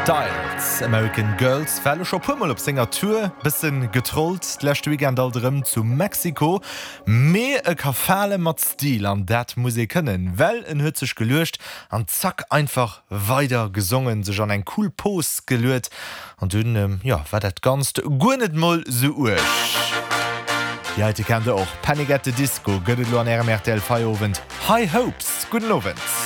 Styles, American Girls, fälle schon pummel op Singer Tour, bisssen getrollt, lächt weekend alterem zu Mexiko. Mee e Kafale mat Stil an dat muss kënnen, well en huet sech gelöscht, an zack einfach weiter gesungen, sech an ein cool Post gelöet, an dünn, war dat ganz gunnet moll so uech. Die heute kennt auch Panic at the Disco, gëtt lo an RTL Feierabend. High Hopes, guten Abend.